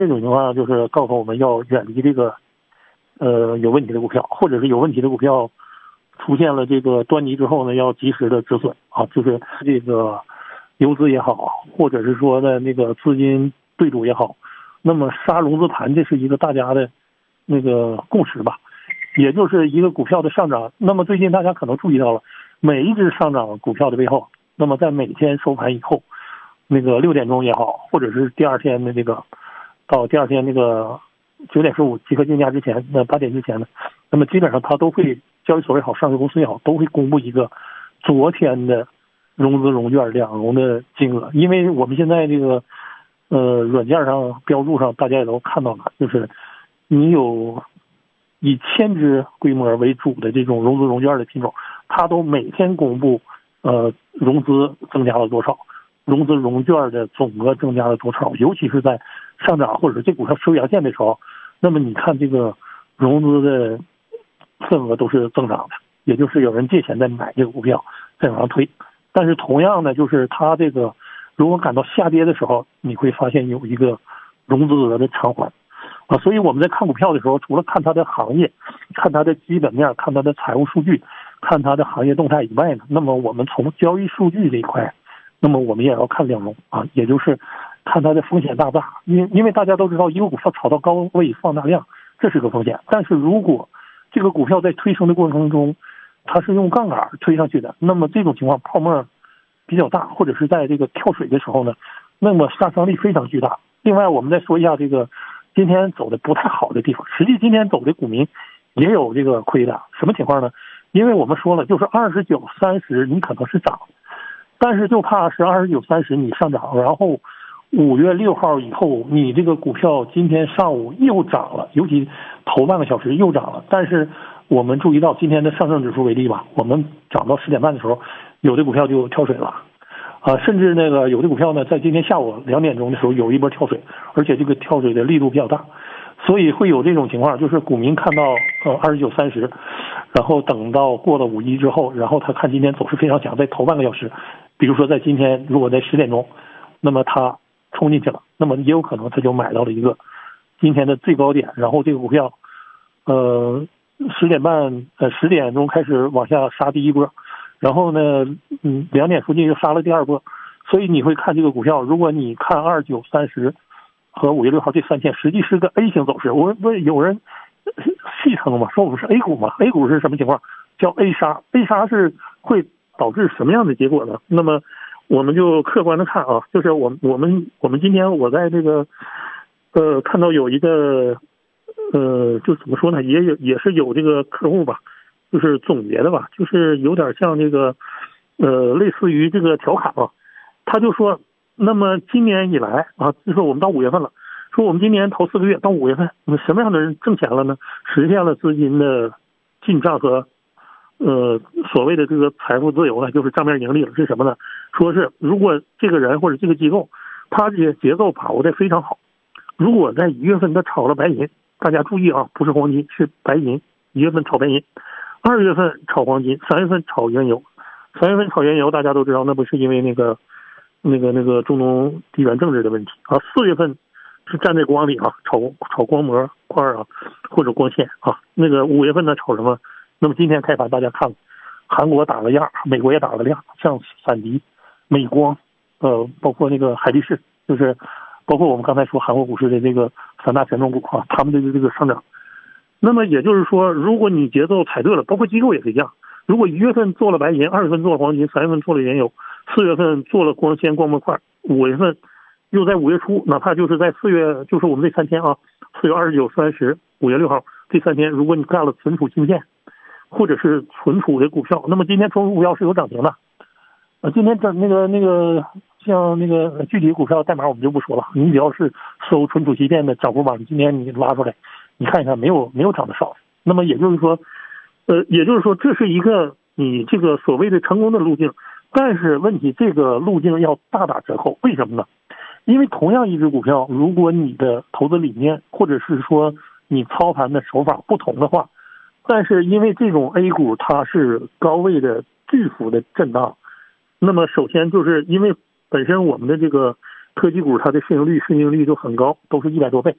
这种情况就是告诉我们要远离这个有问题的股票，或者是有问题的股票出现了这个端倪之后呢，要及时的止损啊，就是这个游资也好，或者是说的那个资金对赌也好，那么杀融资盘这是一个大家的那个共识吧，也就是一个股票的上涨。那么最近大家可能注意到了，每一只上涨股票的背后，那么在每天收盘以后，那个6点钟也好，或者是第二天的这个到第二天那个9点15集合竞价之前，那8点之前呢，那么基本上它都会交易所也好，上市公司也好，都会公布一个昨天的融资融券两融的金额。因为我们现在这个软件上标注上大家也都看到了，就是你有以1000只规模为主的这种融资融券的品种，它都每天公布融资增加了多少，融资融券的总额增加了多少，尤其是在上涨或者是这股票收阳线的时候，那么你看这个融资的份额都是增长的，也就是有人借钱在买这个股票再往上推。但是同样呢，就是它这个如果感到下跌的时候，你会发现有一个融资额的偿还啊。所以我们在看股票的时候，除了看它的行业，看它的基本面，看它的财务数据，看它的行业动态以外呢，那么我们从交易数据这一块，那么我们也要看两融啊，也就是看它的风险大不大。因为大家都知道，一个股票炒到高位放大量，这是个风险。但是如果这个股票在推升的过程中，它是用杠杆推上去的，那么这种情况泡沫比较大，或者是在这个跳水的时候呢，那么杀伤力非常巨大。另外我们再说一下这个今天走的不太好的地方，实际今天走的股民也有这个亏的。什么情况呢？因为我们说了，就是29、30你可能是涨，但是就怕是29、30你上涨，然后5月6号以后你这个股票今天上午又涨了，尤其头半个小时又涨了。但是我们注意到今天的上证指数为例吧，我们涨到10点半的时候，有的股票就跳水了啊，甚至那个有的股票呢，在今天下午2点钟的时候有一波跳水，而且这个跳水的力度比较大，所以会有这种情况，就是股民看到29、30，然后等到过了5一之后，然后他看今天走势非常强，在头半个小时，比如说在今天如果在10点钟，那么他冲进去了，那么也有可能他就买到了一个今天的最高点，然后这个股票10点钟开始往下杀第一波，然后呢2点附近又杀了第二波。所以你会看这个股票，如果你看29、30和5月6号这3天实际是个 A 型走势。我不是有人戏称嘛，说我们是 A 股嘛， A 股是什么情况？叫 A 杀。 A 杀是会导致什么样的结果呢？那么我们就客观的看啊，就是我们今天我在这个看到有一个就怎么说呢，也是有这个客户吧，就是总结的吧，就是有点像这个类似于这个调侃啊。他就说，那么今年以来啊，就说我们到5月份了，说我们今年头4个月到5月份，那么什么样的人挣钱了呢？实现了资金的进账和所谓的这个财富自由呢，就是账面盈利了。是什么呢？说是如果这个人或者这个机构，他这节奏把握的非常好，如果在1月份他炒了白银，大家注意啊，不是黄金，是白银。1月份炒白银，2月份炒黄金，3月份炒原油。3月份炒原油，大家都知道，那不是因为那个中东地缘政治的问题啊。4月份是站在光里啊，炒光模块啊，或者光线啊。那个5月份呢炒什么？那么今天开盘大家看了，韩国打了样，美国也打了量，像闪迪、美光，包括那个海力士，就是包括我们刚才说韩国股市的这个3大权重股啊，他们的这个上涨。那么也就是说，如果你节奏踩对了，包括机构也是一样，如果1月份做了白银，2月份做了黄金，3月份做了原油，4月份做了光纤光模块，5月份又在5月初，哪怕就是在4月，就是我们这3天啊，4月29、30、5月6号这3天，如果你干了存储芯片或者是存储的股票，那么今天存储股票是有涨停的。今天那个像那个具体股票代码我们就不说了，你只要是搜存储芯片的涨幅榜，今天你拉出来，你看一看，没有涨得少。那么也就是说这是一个你这个所谓的成功的路径，但是问题这个路径要大打折扣。为什么呢？因为同样一只股票，如果你的投资理念或者是说你操盘的手法不同的话，但是因为这种 A 股它是高位的巨幅的震荡，那么首先就是因为本身我们的这个科技股它的市盈率都很高，都是100多倍。